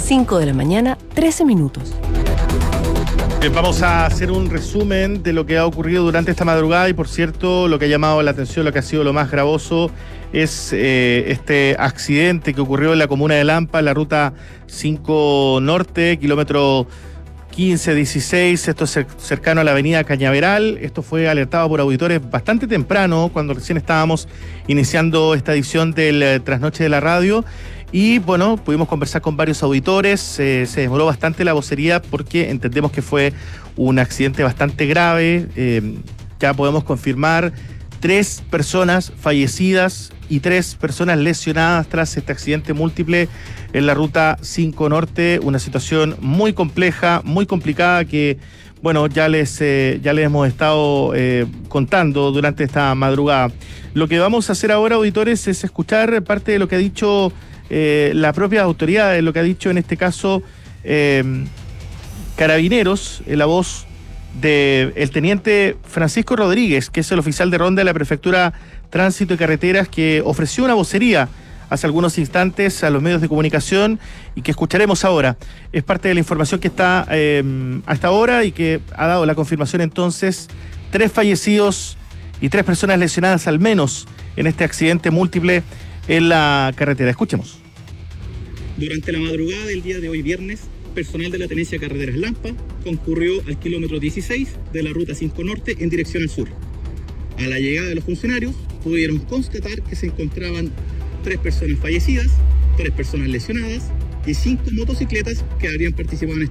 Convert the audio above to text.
5 de la mañana, 13 minutos. Vamos a hacer un resumen de lo que ha ocurrido durante esta madrugada y, por cierto, lo que ha llamado la atención, lo que ha sido lo más gravoso es este accidente que ocurrió en la comuna de Lampa, en la ruta 5 Norte, kilómetro 15-16, esto es cercano a la avenida Cañaveral. Esto fue alertado por auditores bastante temprano, cuando recién estábamos iniciando esta edición del Trasnoche de la Radio. Y bueno, pudimos conversar con varios auditores, se demoró bastante la vocería porque entendemos que fue un accidente bastante grave. Ya podemos confirmar 3 personas fallecidas y 3 personas lesionadas tras este accidente múltiple en la ruta 5 Norte, una situación muy compleja, muy complicada que, bueno, ya les hemos estado contando durante esta madrugada. Lo que vamos a hacer ahora, auditores, es escuchar parte de lo que ha dicho la propia autoridad, lo que ha dicho en este caso Carabineros, en la voz del teniente Francisco Rodríguez, que es el oficial de ronda de la Prefectura Tránsito y Carreteras, que ofreció una vocería hace algunos instantes a los medios de comunicación y que escucharemos ahora. Es parte de la información que está hasta ahora y que ha dado la confirmación entonces 3 fallecidos y 3 personas lesionadas al menos en este accidente múltiple en la carretera. Escuchemos. Durante la madrugada del día de hoy viernes, personal de la Tenencia Carreteras Lampa concurrió al kilómetro 16 de la ruta 5 Norte en dirección al sur. A la llegada de los funcionarios pudieron constatar que se encontraban 3 personas fallecidas, 3 personas lesionadas y 5 motocicletas que habrían participado en